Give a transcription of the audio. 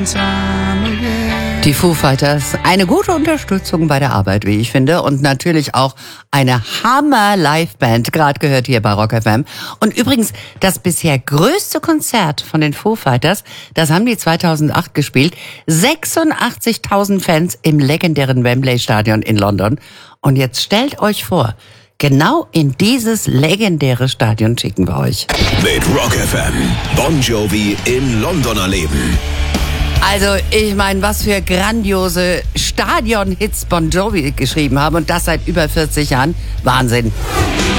Die Foo Fighters, eine gute Unterstützung bei der Arbeit, wie ich finde, und natürlich auch eine Hammer-Liveband, gerade gehört hier bei Rock FM. Und übrigens, das bisher größte Konzert von den Foo Fighters, das haben die 2008 gespielt, 86.000 Fans im legendären Wembley Stadion in London. Und jetzt stellt euch vor, genau in dieses legendäre Stadion schicken wir euch. Mit Rock FM, Bon Jovi im Londoner Leben. Also, ich meine, was für grandiose Stadion-Hits Bon Jovi geschrieben haben und das seit über 40 Jahren. Wahnsinn.